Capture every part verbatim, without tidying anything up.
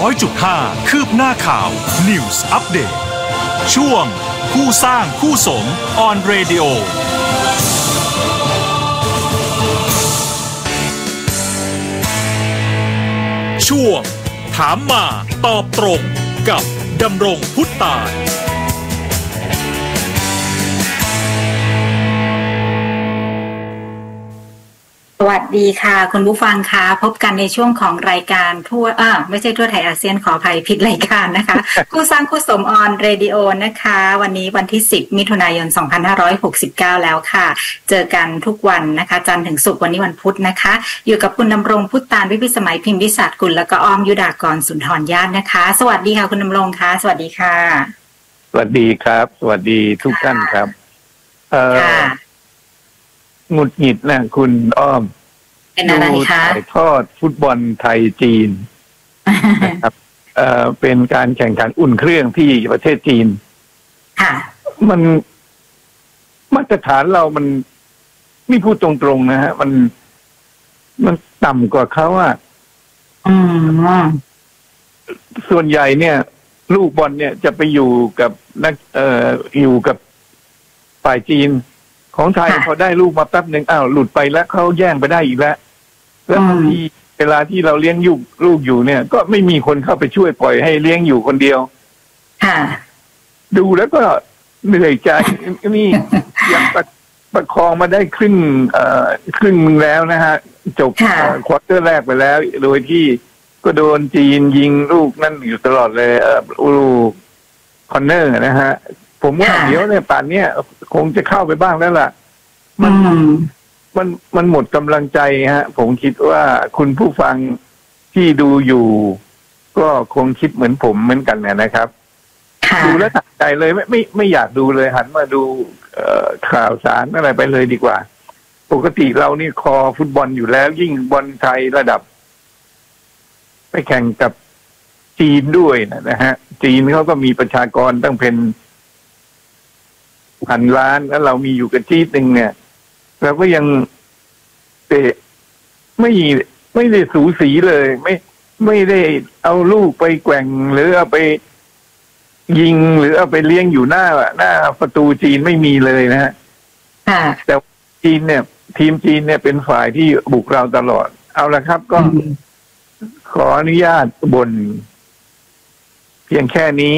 ร้อยจุดห้า คืบหน้าข่าว News Update ช่วงคู่สร้างคู่สม on radio ช่วงถามมาตอบตรงกับดำรงพุทธตาลสวัสดีค่ะคุณผู้ฟังคะพบกันในช่วงของรายการทั่วอ่าไม่ใช่ทั่วไทยอาเซียนขออภัยผิดรายการนะคะ คู่สร้างคู่สมออนเรดิโอนะคะวันนี้วันที่สิบมิถุนายนสองพันห้าร้อยหกสิบเก้าแล้วค่ะเจอกันทุกวันนะคะจันทร์ถึงศุกร์วันนี้วันพุธนะคะอยู่กับคุณดำรงพุทธตาลวิพิสมัยพิมพ์วิสัชกุลแล้วก็อ้อมยุดากรสุนทรญาตินะคะสวัสดีค่ะคุณดำรงค่ะสวัสดีค่ะสวัสดีครับสวัสดีทุกท่านครับเอ่อหงุดหงิดนะคุณอ้อมเป็นอะไรคะถ่ายทอดฟุตบอลไทยจีนนะครับเอ่อเป็นการแข่งขันอุ่นเครื่องที่ประเทศจีนค่ะมันมาตรฐานเรามันไม่พูดตรงๆนะฮะมันมันต่ำกว่าเขาอ่ะอืมส่วนใหญ่เนี่ยลูกบอลเนี่ยจะไปอยู่กับนักเอ่ออยู่กับฝ่ายจีนของไทยพอได้ลูกมาแป๊บหนึ่งอ้าวหลุดไปแล้วเขาแย่งไปได้อีกแล้วแล้วบางทีเวลาที่เราเลี้ยงยุลูกอยู่เนี่ยก็ไม่มีคนเข้าไปช่วยปล่อยให้เลี้ยงอยู่คนเดียวค่ะดูแล้วก็เหนื่อยใจนี่ยังประประคองมาได้ครึ่งเอ่อครึ่งนึงแล้วนะฮะจบควอเตอร์แรกไปแล้วโดยที่ก็โดนจีนยิงลูกนั่นอยู่ตลอดเลยเอ่อลูกคอนเนอร์นะฮะผมว่าเดี๋ยวเนี่ยป่านเนี้ยคงจะเข้าไปบ้างแล้วล่ะมันมันมันหมดกำลังใจฮะผมคิดว่าคุณผู้ฟังที่ดูอยู่ก็คงคิดเหมือนผมเหมือนกันนะครับดูแล้วตัดใจเลยไม่ไม่ไม่อยากดูเลยหันมาดูเอ่อข่าวสารอะไรไปเลยดีกว่าปกติเรานี่คอฟุตบอลอยู่แล้วยิ่งบอลไทยระดับไปแข่งกับจีนด้วยนะฮะจีนเขาก็มีประชากรตั้งเป็นพันล้านแล้วเรามีอยู่กับจีนหนึ่งเนี่ยเราก็ยังเตะไม่ไม่ได้สูสีเลยไม่ไม่ได้เอาลูกไปแกว่งหรือเอาไปยิงหรือเอาไปเลี้ยงอยู่หน้าหน้าประตูจีนไม่มีเลยนะฮะแต่จีนเนี่ยทีมจีนเนี่ยเป็นฝ่ายที่บุกเราตลอดเอาละครับก็ขออนุญาตบ่นเพียงแค่นี้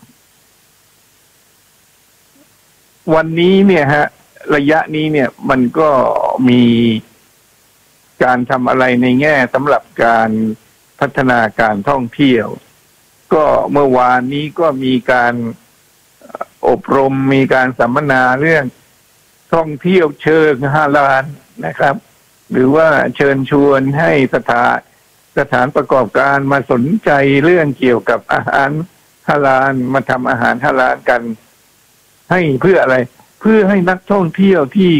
วันนี้เนี่ยฮะระยะนี้เนี่ยมันก็มีการทำอะไรในแง่สำหรับการพัฒนาการท่องเที่ยวก็เมื่อวานนี้ก็มีการอบรมมีการสัมมนาเรื่องท่องเที่ยวเชิงฮาลาลนะครับหรือว่าเชิญชวนให้สถานสถานประกอบการมาสนใจเรื่องเกี่ยวกับอาหารฮาลาลมาทำอาหารฮาลาลกันให้เพื่ออะไรเพื่อให้นักท่องเที่ยวที่